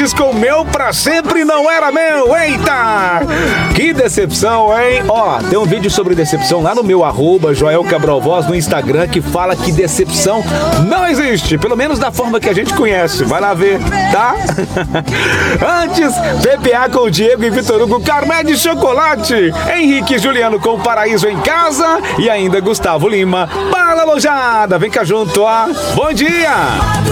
com o meu pra sempre não era meu. Eita! Que decepção, hein? Ó, tem um vídeo sobre decepção lá no meu @Joel Cabral Voz no Instagram que fala que decepção não existe, pelo menos da forma que a gente conhece. Vai lá ver, tá? Antes, PPA com o Diego e Vitor Hugo, Carmé de Chocolate, Henrique e Juliano com Paraíso em Casa e ainda Gustavo Lima, Bala Alojada. Vem cá junto, ó. Bom dia!